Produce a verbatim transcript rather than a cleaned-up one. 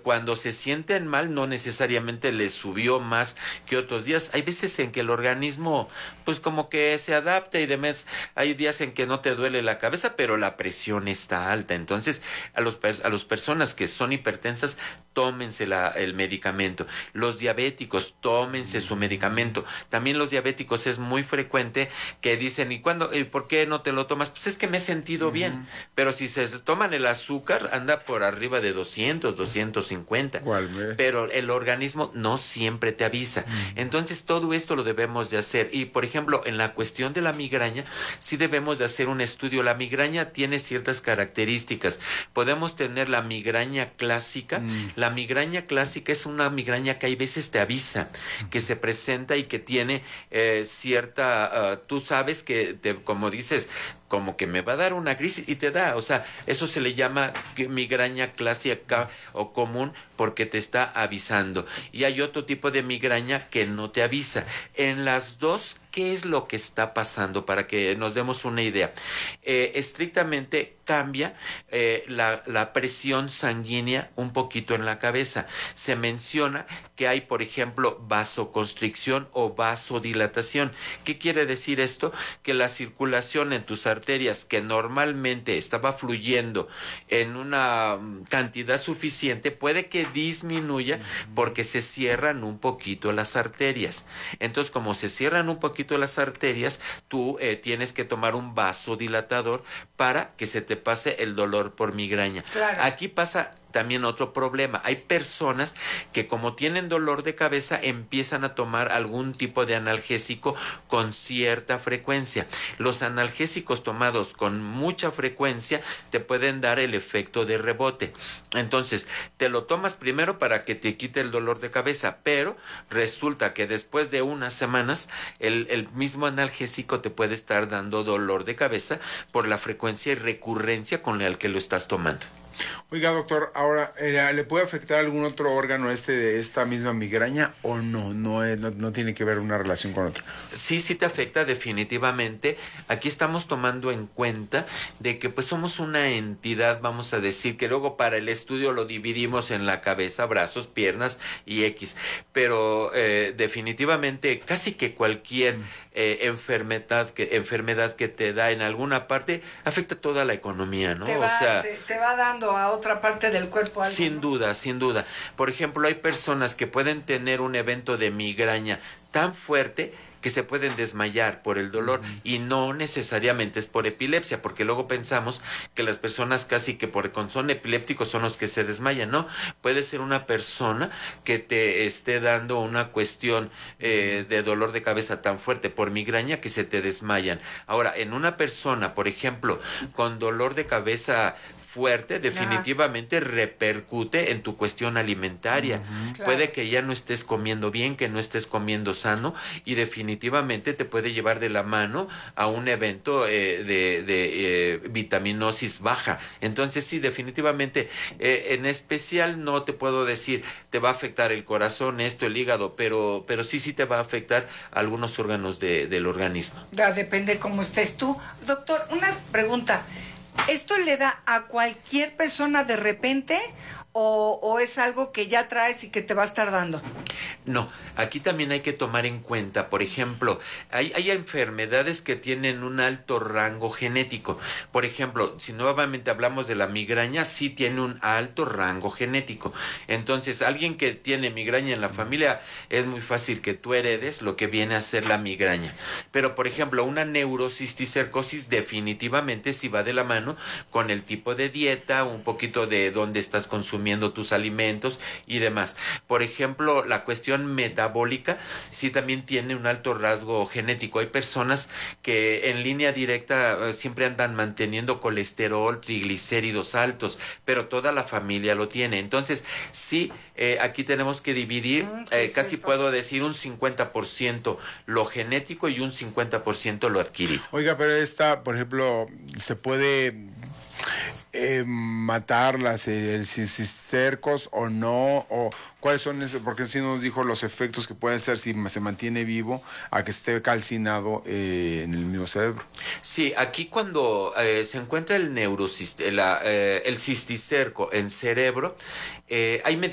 cuando se sienten mal no necesariamente les subió más que otros días. Hay veces en que el organismo pues como que se adapta y demás. Hay días en que no te duele la cabeza, pero la presión está alta. Entonces, a los a las personas que son hipertensas, tómense la, el medicamento. Los diabéticos, tómense su medicamento. También los diabéticos es muy frecuente que dicen, ¿y cuándo, y por qué no te lo tomas? Pues es que me he sentido uh-huh. bien. Pero si se toman el azúcar, anda por arriba de doscientos, doscientos cincuenta. Pero el organismo no siempre te avisa. Uh-huh. Entonces, todo esto lo debemos de hacer. Y, por ejemplo, en la cuestión de la migraña, sí debemos de hacer un estudio. La migraña tiene ciertas características. Podemos tener la migraña clásica. Uh-huh. La migraña clásica es una migraña que hay veces te avisa, que se presenta y que tiene eh, cierta, uh, tú sabes que, te, como dices, como que me va a dar una crisis y te da, o sea, eso se le llama migraña clásica o común porque te está avisando. Y hay otro tipo de migraña que no te avisa. En las dos, ¿qué es lo que está pasando? Para que nos demos una idea. Eh, estrictamente cambia eh, la, la presión sanguínea un poquito en la cabeza. Se menciona que hay, por ejemplo, vasoconstricción o vasodilatación. ¿Qué quiere decir esto? Que la circulación en tus arterias, que normalmente estaba fluyendo en una cantidad suficiente, puede que disminuya porque se cierran un poquito las arterias. Entonces, como se cierran un poquito las arterias, tú eh, tienes que tomar un vasodilatador para que se te pase el dolor por migraña. Claro. Aquí pasa también otro problema. Hay personas que como tienen dolor de cabeza empiezan a tomar algún tipo de analgésico con cierta frecuencia. Los analgésicos tomados con mucha frecuencia te pueden dar el efecto de rebote. Entonces, te lo tomas primero para que te quite el dolor de cabeza, pero resulta que después de unas semanas el, el mismo analgésico te puede estar dando dolor de cabeza por la frecuencia y recurrencia con la que lo estás tomando. Oiga, doctor, ahora, ¿le puede afectar algún otro órgano este de esta misma migraña o no? No, es, no, no tiene que ver una relación con otro. Sí, sí te afecta definitivamente. Aquí estamos tomando en cuenta de que pues somos una entidad, vamos a decir, que luego para el estudio lo dividimos en la cabeza, brazos, piernas y X. Pero eh, definitivamente casi que cualquier eh, enfermedad, que, enfermedad que te da en alguna parte afecta toda la economía, ¿no? Te va, o sea, te, te va dando a otra parte del cuerpo algo, sin ¿no? duda, sin duda. Por ejemplo, hay personas que pueden tener un evento de migraña tan fuerte que se pueden desmayar por el dolor, uh-huh. y no necesariamente es por epilepsia, porque luego pensamos que las personas casi que por son epilépticos son los que se desmayan. No, puede ser una persona que te esté dando una cuestión eh, de dolor de cabeza tan fuerte por migraña que se te desmayan. Ahora, en una persona, por ejemplo, con dolor de cabeza fuerte, definitivamente Ajá. repercute en tu cuestión alimentaria. Uh-huh. Claro. Puede que ya no estés comiendo bien, que no estés comiendo sano, y definitivamente te puede llevar de la mano a un evento eh, de, de eh, vitaminosis baja. Entonces sí, definitivamente, eh, en especial no te puedo decir, te va a afectar el corazón, esto, el hígado, pero, pero sí, sí te va a afectar algunos órganos de, del organismo. Ya depende cómo estés tú. Doctor, una pregunta. ¿Esto le da a cualquier persona de repente o, o es algo que ya traes y que te va a estar dando? No, aquí también hay que tomar en cuenta, por ejemplo, hay, hay enfermedades que tienen un alto rango genético. Por ejemplo, si nuevamente hablamos de la migraña, sí tiene un alto rango genético. Entonces, alguien que tiene migraña en la familia, es muy fácil que tú heredes lo que viene a ser la migraña. Pero, por ejemplo, una neurocisticercosis definitivamente sí va de la mano con el tipo de dieta, un poquito de dónde estás consumiendo tus alimentos y demás. Por ejemplo, la cuestión metabólica sí también tiene un alto rasgo genético. Hay personas que en línea directa eh, siempre andan manteniendo colesterol, triglicéridos altos, pero toda la familia lo tiene. Entonces, sí, eh, aquí tenemos que dividir, mm, eh, casi cierto. puedo decir un cincuenta por ciento lo genético y un cincuenta por ciento lo adquirido. Oiga, pero esta, por ejemplo, se puede eh, matar las el cisticercos o no, o cuáles son esos, porque sí nos dijo los efectos que pueden ser si se mantiene vivo a que esté calcinado eh, en el mismo cerebro. Sí, aquí cuando eh, se encuentra el neurocist, la, eh, el cisticerco en cerebro, eh, hay